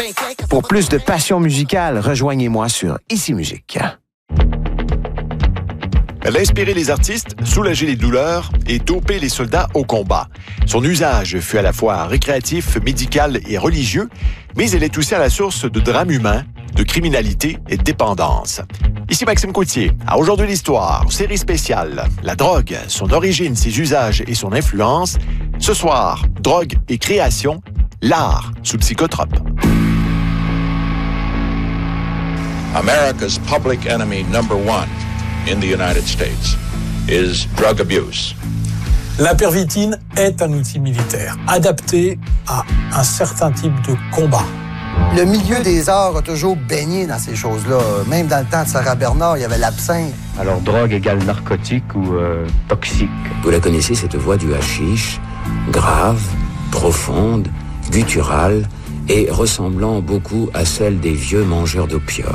Pour plus de passion musicale, rejoignez-moi sur Ici Musique. Elle a inspiré les artistes, soulagé les douleurs et dopé les soldats au combat. Son usage fut à la fois récréatif, médical et religieux, mais elle est aussi à la source de drames humains, de criminalité et de dépendance. Ici Maxime Coutier, à Aujourd'hui l'Histoire, série spéciale, la drogue, son origine, ses usages et son influence. Ce soir, drogue et création, l'art sous psychotrope. America's public enemy number one in the United States is drug abuse. La pervitine est un outil militaire adapté à un certain type de combat. Le milieu des arts a toujours baigné dans ces choses-là. Même dans le temps de Sarah Bernard, il y avait l'absinthe. Alors, drogue égale narcotique ou toxique. Vous la connaissez, cette voix du hashish, grave, profonde, gutturale et ressemblant beaucoup à celle des vieux mangeurs d'opium.